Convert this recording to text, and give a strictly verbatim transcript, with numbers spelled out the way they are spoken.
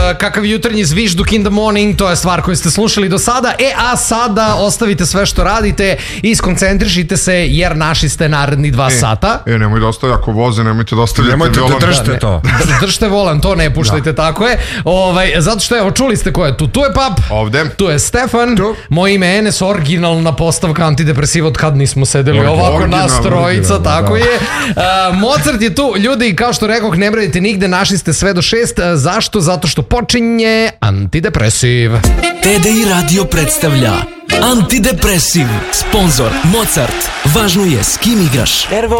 kakav jutarnji zvižduk in the morning, to je stvar koju ste slušali do sada. E, a sada ostavite sve što radite i skoncentrišite se jer naši ste naredni dva e, sata. E, nemoj da ostavi, ako voze, nemojte da ostavljate nemojte volan. Da držite to. Držite volan, to ne puštajte, da. Tako je. Ovaj, zato što evo, čuli ste ko je tu. Tu je Pap. Ovde. Tu je Stefan. Tu. Moje ime je Enes, originalna postavka antidepresiva od kad nismo sedeli Original, ovako nas trojica, original, tako da. je. Uh, Mozart je tu, ljudi, kao što rekoh, ne bradite nigde, našli ste sve do šest. Uh, zašto? Zato što počinje Antidepresiv. T D I Radio predstavlja Antidepresiv. Sponzor Mozart. Važno je s kim igraš.